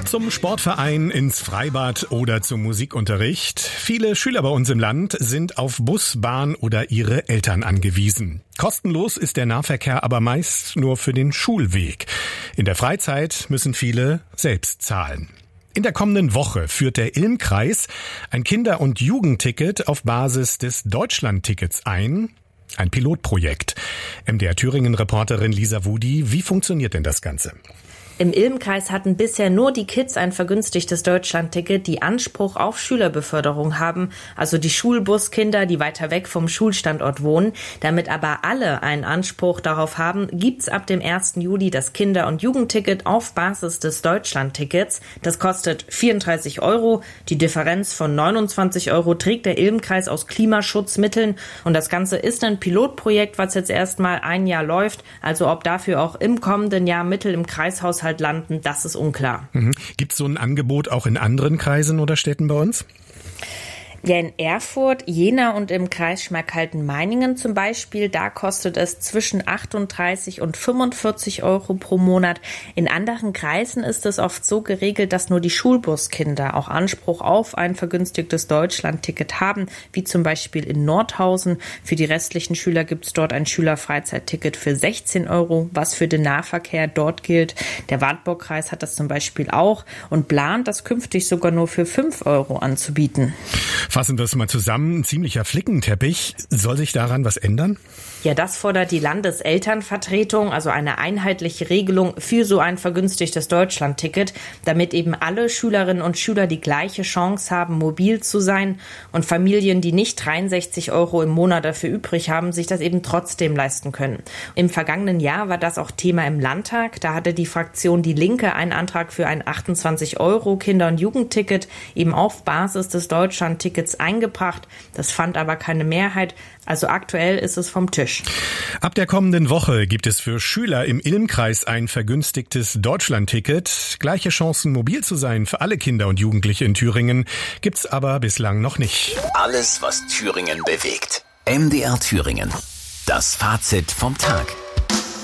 Zum Sportverein, ins Freibad oder zum Musikunterricht. Viele Schüler bei uns im Land sind auf Bus, Bahn oder ihre Eltern angewiesen. Kostenlos ist der Nahverkehr aber meist nur für den Schulweg. In der Freizeit müssen viele selbst zahlen. In der kommenden Woche führt der Ilm-Kreis ein Kinder- und Jugendticket auf Basis des Deutschland-Tickets ein. Ein Pilotprojekt. MDR Thüringen-Reporterin Lisa Wudi, wie funktioniert denn das Ganze? Im Ilm-Kreis hatten bisher nur die Kids ein vergünstigtes Deutschland-Ticket, die Anspruch auf Schülerbeförderung haben, also die Schulbuskinder, die weiter weg vom Schulstandort wohnen. Damit aber alle einen Anspruch darauf haben, gibt's ab dem 1. Juli das Kinder- und Jugendticket auf Basis des Deutschland-Tickets. Das kostet 34 €. Die Differenz von 29 € trägt der Ilm-Kreis aus Klimaschutzmitteln. Und das Ganze ist ein Pilotprojekt, was jetzt erstmal ein Jahr läuft. Also ob dafür auch im kommenden Jahr Mittel im Kreishaushalt landen, das ist unklar. Gibt es so ein Angebot auch in anderen Kreisen oder Städten bei uns? Ja, in Erfurt, Jena und im Kreis Schmalkalden-Meiningen zum Beispiel, da kostet es zwischen 38 und 45 € pro Monat. In anderen Kreisen ist es oft so geregelt, dass nur die Schulbuskinder auch Anspruch auf ein vergünstigtes Deutschland-Ticket haben, wie zum Beispiel in Nordhausen. Für die restlichen Schüler gibt es dort ein Schülerfreizeit-Ticket für 16 €, was für den Nahverkehr dort gilt. Der Wartburg-Kreis hat das zum Beispiel auch und plant, das künftig sogar nur für 5 € anzubieten. Fassen wir es mal zusammen, ein ziemlicher Flickenteppich. Soll sich daran was ändern? Ja, das fordert die Landeselternvertretung, also eine einheitliche Regelung für so ein vergünstigtes Deutschland-Ticket, damit eben alle Schülerinnen und Schüler die gleiche Chance haben, mobil zu sein und Familien, die nicht 63 € im Monat dafür übrig haben, sich das eben trotzdem leisten können. Im vergangenen Jahr war das auch Thema im Landtag. Da hatte die Fraktion Die Linke einen Antrag für ein 28 € Kinder- und Jugendticket eben auf Basis des Deutschland-Tickets eingebracht. Das fand aber keine Mehrheit. Also aktuell ist es vom Tisch. Ab der kommenden Woche gibt es für Schüler im Ilm-Kreis ein vergünstigtes Deutschland-Ticket. Gleiche Chancen, mobil zu sein für alle Kinder und Jugendliche in Thüringen gibt's aber bislang noch nicht. Alles, was Thüringen bewegt. MDR Thüringen. Das Fazit vom Tag.